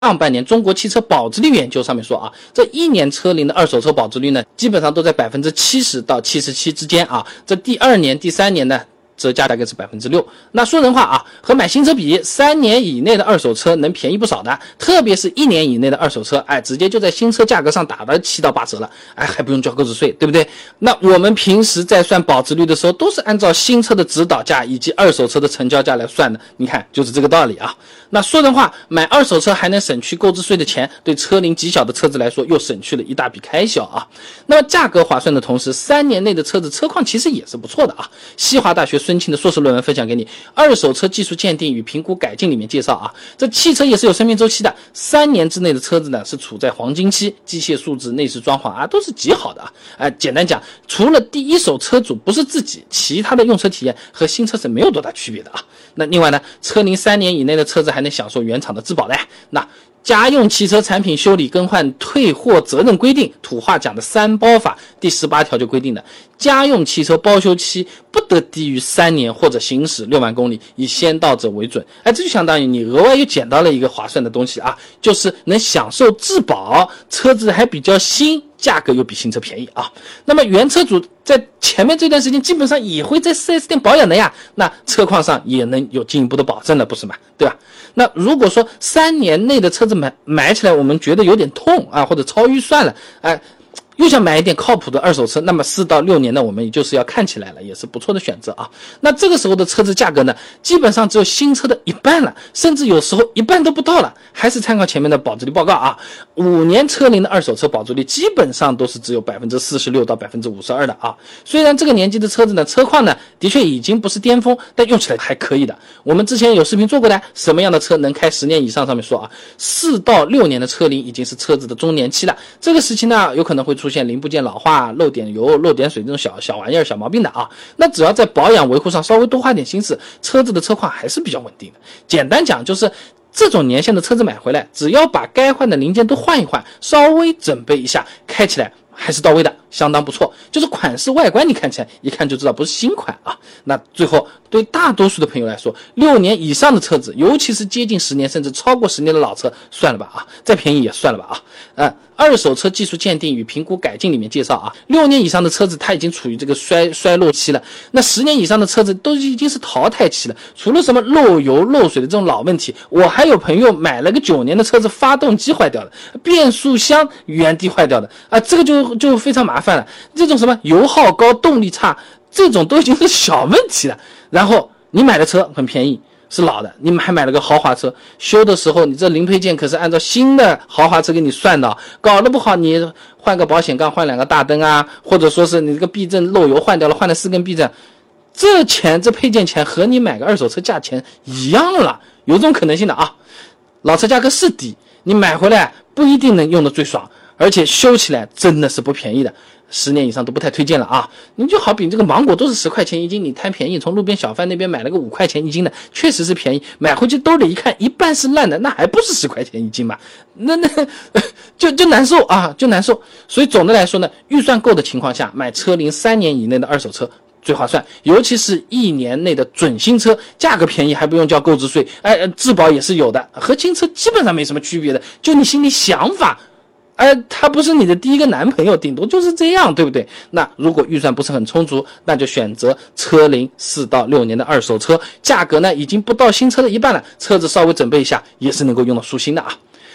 上半年中国汽车保值率研究上面说啊，这一年车龄的二手车保值率呢，基本上都在70%到77%之间啊。这第2年、第3年呢，折价大概是6%。那说人话啊，和买新车比，3年以内的二手车能便宜不少的，特别是1年以内的二手车，直接就在新车价格上打了7到8折了，还不用交购置税，对不对？那我们平时在算保值率的时候，都是按照新车的指导价以及二手车的成交价来算的，你看就是这个道理啊。那说人话，买二手车还能省去购置税的钱，对车龄极小的车子来说，又省去了一大笔开销啊。那么价格划算的同时，3年内的车子车况其实也是不错的啊。西华大学孙庆的硕士论文分享给你，二手车技术鉴定与评估改进里面介绍啊，这汽车也是有生命周期的，3年之内的车子呢是处在黄金期，机械素质、内饰装潢都是极好的啊。简单讲，除了第一手车主不是自己，其他的用车体验和新车是没有多大区别的啊。那另外呢，车龄3年以内的车子还能享受原厂的质保的。那家用汽车产品修理更换退货责任规定，土话讲的3包法第18条就规定的，家用汽车保修期不得低于3年或者行驶6万公里，以先到者为准。这就相当于你额外又捡到了一个划算的东西啊，就是能享受质保，车子还比较新，价格又比新车便宜啊。那么原车主在前面这段时间基本上也会在 4S 店保养的呀，那车况上也能有进一步的保证了，不是吗？对吧？那如果说3年内的车子买起来我们觉得有点痛或者超预算了，又想买一点靠谱的二手车，那么4到6年呢，我们也就是要看起来了，也是不错的选择啊。那这个时候的车子价格呢，基本上只有新车的一半了，甚至有时候一半都不到了。还是参考前面的保值率报告啊，5年车龄的二手车保值率基本上都是只有46%到52%的啊。虽然这个年纪的车子呢，车况呢的确已经不是巅峰，但用起来还可以的。我们之前有视频做过的，什么样的车能开10年以上，上面说啊，4到6年的车龄已经是车子的中年期了。这个时期呢，有可能会出现零部件老化、漏点油、漏点水这种小玩意儿、小毛病的啊。那只要在保养维护上稍微多花点心思，车子的车况还是比较稳定的。简单讲就是，这种年限的车子买回来，只要把该换的零件都换一换，稍微准备一下，开起来还是到位的，相当不错。就是款式外观你看起来一看就知道不是新款啊。那最后对大多数的朋友来说，6年以上的车子，尤其是接近10年甚至超过10年的老车，算了吧啊，再便宜也算了吧啊。二手车技术鉴定与评估改进里面介绍啊，6年以上的车子它已经处于这个衰落期了，那10年以上的车子都已经是淘汰期了。除了什么漏油漏水的这种老问题，我还有朋友买了个9年的车子，发动机坏掉了，变速箱原地坏掉的这个就非常麻烦了。这种什么油耗高、动力差，这种都已经是小问题了。然后你买的车很便宜，是老的，你还买了个豪华车，修的时候你这零配件可是按照新的豪华车给你算的，搞得不好你换个保险杠，换2个大灯或者说是你这个避震漏油换掉了，换了4根避震，这配件钱和你买个二手车价钱一样了，有这种可能性的啊。老车价格是低，你买回来不一定能用得最爽，而且修起来真的是不便宜的。10年以上都不太推荐了啊！你就好比这个芒果都是10块钱一斤，你贪便宜从路边小贩那边买了个5块钱一斤的，确实是便宜，买回去兜里一看一半是烂的，那还不是10块钱一斤嘛？那就难受啊，就难受。所以总的来说呢，预算够的情况下，买车龄3年以内的二手车最划算，尤其是1年内的准新车，价格便宜还不用交购置税，质保也是有的，和新车基本上没什么区别的，就你心里想法。他不是你的第一个男朋友，顶多就是这样，对不对？那如果预算不是很充足，那就选择车龄4到6年的二手车，价格呢已经不到新车的一半了，车子稍微准备一下也是能够用到舒心的啊。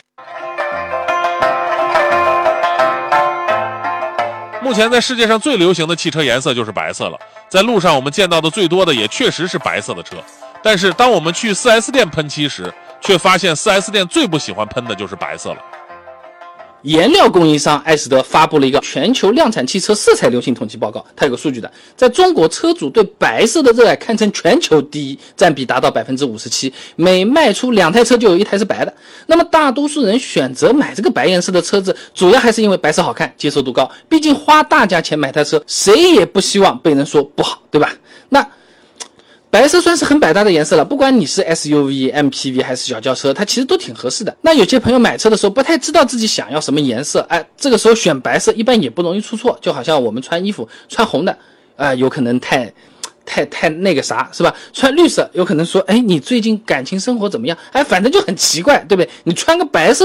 目前在世界上最流行的汽车颜色就是白色了，在路上我们见到的最多的也确实是白色的车。但是当我们去 4S 店喷漆时，却发现 4S 店最不喜欢喷的就是白色了。 颜料供应商艾斯德发布了一个全球量产汽车色彩流行统计报告，它有个数据的，在中国车主对白色的热爱堪称全球第一，占比达到 57%， 每卖出2台车就有1台是白的。那么大多数人选择买这个白颜色的车子，主要还是因为白色好看，接受度高，毕竟花大价钱买台车，谁也不希望被人说不好，对吧？那白色算是很百搭的颜色了，不管你是 SUV、MPV 还是小轿车，它其实都挺合适的。那有些朋友买车的时候不太知道自己想要什么颜色，这个时候选白色一般也不容易出错，就好像我们穿衣服穿红的有可能太太那个啥，是吧？穿绿色有可能说，哎，你最近感情生活怎么样？哎，反正就很奇怪，对不对？你穿个白色